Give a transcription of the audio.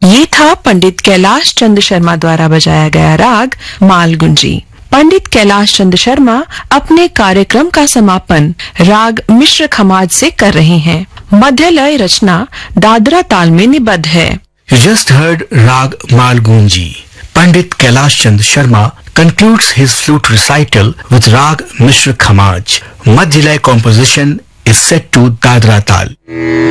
ये था पंडित कैलाश चंद्र शर्मा द्वारा बजाया गया राग मालगुंजी। पंडित कैलाश चंद्र शर्मा अपने कार्यक्रम का समापन राग मिश्र खमाज से कर रहे हैं। मध्य लय रचना दादरा ताल में निबद्ध है। You just heard Rag Malgunji. Pandit Kailash Chandra Sharma concludes his flute recital with Rag Mishra Khamaj. Madhyalaya composition is set to Dadra Tal.